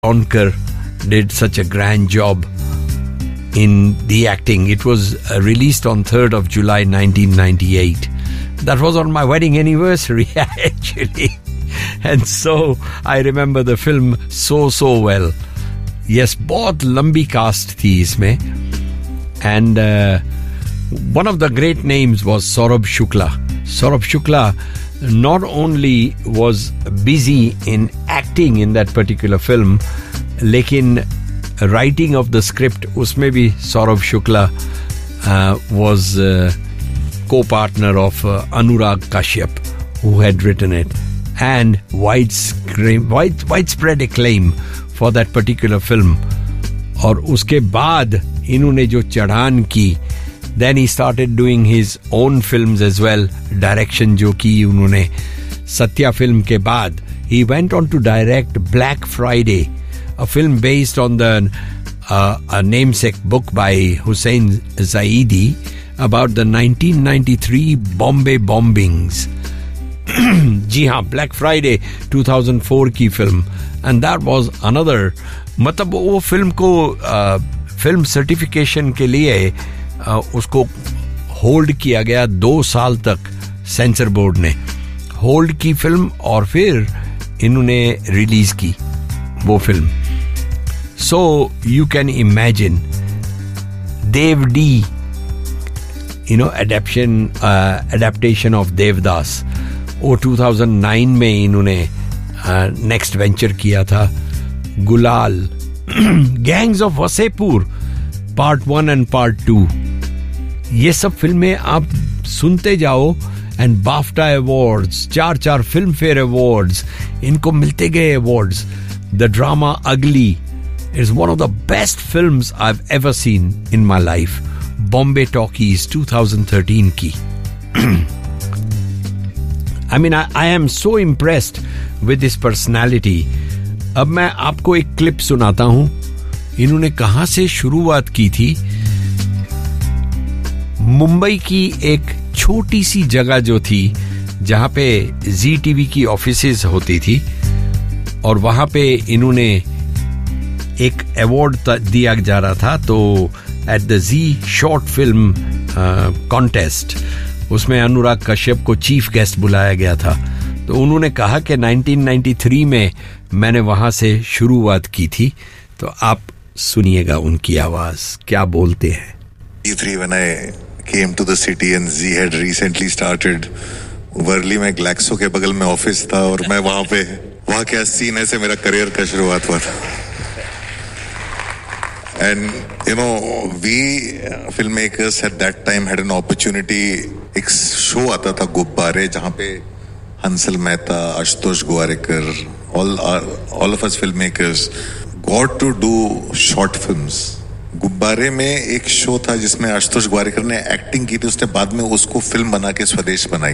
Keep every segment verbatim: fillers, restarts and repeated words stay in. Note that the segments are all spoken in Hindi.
Onkar did such a grand job in the acting. It was uh, released on third of July nineteen ninety-eight. That was on my wedding anniversary actually. And so I remember the film so so well. Yes, बहुत लंबी कास्ट थी इसमें. And uh, one of the great names was Saurabh Shukla. Saurabh Shukla not only was busy in acting in that particular film, लेकिन writing of the script उसमें भी Saurabh Shukla uh, was uh, co-partner of uh, Anurag Kashyap, who had written it, and widescreen, wide, widespread acclaim for that particular film. और उसके बाद इन्होंने जो चढ़ान की, then he started doing his own films as well, direction जो की उन्होंने सत्या film के बाद. He went on to direct Black Friday, a film based on the uh, a namesake book by Hussein Zaidi about the nineteen ninety-three Bombay bombings. जी हाँ, Black Friday two thousand four की film, and that was another, मतलब वो फिल्म को फिल्म सर्टिफिकेशन के लिए uh, उसको होल्ड किया गया दो साल तक. सेंसर बोर्ड ने होल्ड की फिल्म और फिर इन्होंने रिलीज की वो film. So you can imagine Dev D, you know, adaptation adaptation of Devdas, वो two thousand nine में इन्होंने नेक्स्ट uh, वेंचर किया था. गुलाल, gangs of Wasseypur part one and part two, ये सब फिल्में आप सुनते जाओ. एंड बाफ्टा अवार्ड्स, चार चार फिल्म फेयर अवार्ड्स इनको मिलते गए अवार्ड्स. द ड्रामा अगली is one of the best films I have ever seen in my life. Bombay talkies twenty thirteen की. I mean, I, I am so impressed with his personality. अब मैं आपको एक क्लिप सुनाता हूं. इन्होंने कहां से शुरुआत की थी. मुंबई की एक छोटी सी जगह जो थी जहां पे जी टीवी की ऑफिसेज होती थी, और वहां पे इन्होंने एक अवार्ड दिया जा रहा था. तो at the ji short film contest, उसमें अनुराग कश्यप को चीफ गेस्ट बुलाया गया था. तो उन्होंने कहा कि nineteen ninety-three में मैंने वहां से शुरुआत की थी. तो आप सुनिएगा उनकी आवाज क्या बोलते हैं. ninety-three when I came to the city and Z had recently started, Worli में ग्लैक्सो के बगल में ऑफिस था और मैं वहां पे, वहां के सीने से मेरा करियर का शुरुआत हुआ था. And you know, we uh, filmmakers at that time had an opportunity. एक शो आता था गुब्बारे, जहाँ पे Hansal Mehta, Ashutosh Gowariker, all our, all of us filmmakers got to do short films. गुब्बारे में एक शो था जिसमें आशुतोष गोवारिकर ने एक्टिंग की थी. उसने बाद में उसको फिल्म बना के स्वदेश बनाई.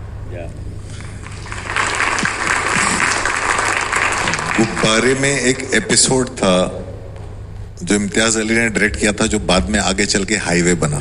गुब्बारे में एक एपिसोड था जो इम्तियाज अली ने डायरेक्ट किया था, जो बाद में आगे चल के हाईवे बना.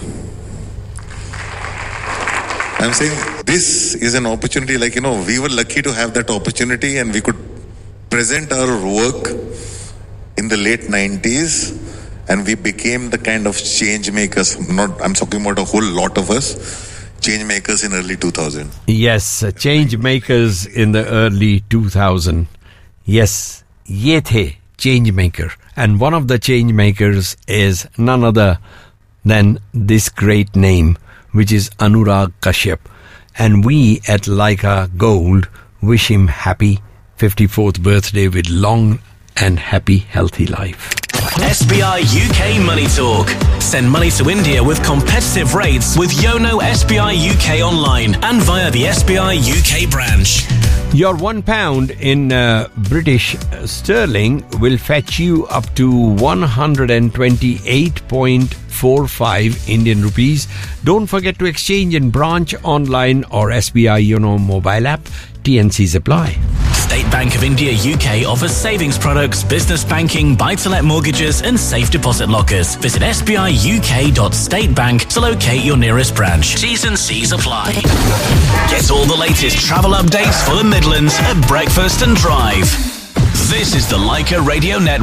I'm saying this is an opportunity, like, you know, we were lucky to have that opportunity and we could present our work in the late nineties and we became the kind of change makers. Not, I'm talking about a whole lot of us, change makers in early two thousand. Yes, change makers in the early two thousand. Yes, ye the change maker. And one of the change makers is none other than this great name, which is Anurag Kashyap. And we at Laika Gold wish him happy fifty-fourth birthday with long and happy, healthy life. S B I U K Money Talk. Send money to India with competitive rates with Yono S B I U K online and via the S B I U K branch. Your one pound in uh, British sterling will fetch you up to one hundred twenty-eight point four five Indian rupees. Don't forget to exchange in branch, online or S B I Yono mobile app. T N Cs apply. State Bank of India U K offers savings products, business banking, buy-to-let mortgages and safe deposit lockers. Visit s b i u k dot state bank to locate your nearest branch. T's and C's apply. Get all the latest travel updates for the Midlands at Breakfast and Drive. This is the Leica Radio Network.